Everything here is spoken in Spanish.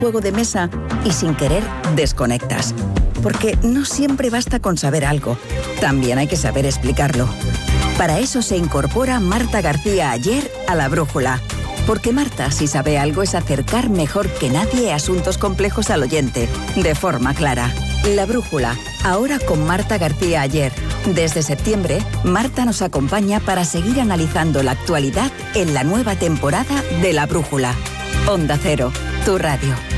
juego de mesa y sin querer desconectas. Porque no siempre basta con saber algo, también hay que saber explicarlo. Para eso se incorpora Marta García Aller a La Brújula. Porque Marta, si sabe algo, es acercar mejor que nadie asuntos complejos al oyente, de forma clara. La Brújula, ahora con Marta García Aller. Desde septiembre, Marta nos acompaña para seguir analizando la actualidad en la nueva temporada de La Brújula. Onda Cero, tu radio.